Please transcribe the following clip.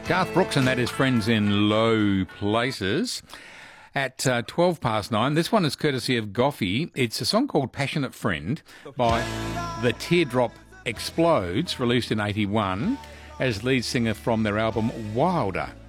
Garth Brooks, and that is Friends in Low Places. At 9:12, this one is courtesy of Goffy. It's a song called Passionate Friend by The Teardrop Explodes, released in 81 as lead singer from their album Wilder.